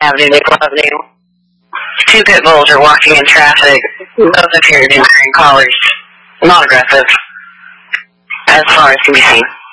Avenue, Nickel Avenue. Two pit bulls are walking in traffic. Both appear to be wearing collars. Not aggressive, as far as can be seen.